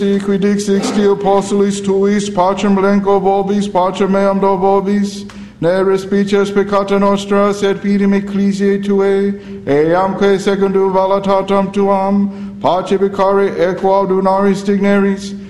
Quid sixty apostolis tuis, pacem blanco vobis, pacem meam do vobis, ne respices peccata nostra, sed fidem ecclesiae tuae, eamque secundum voluntatem tuam, pace vicare equo audunaris digneris,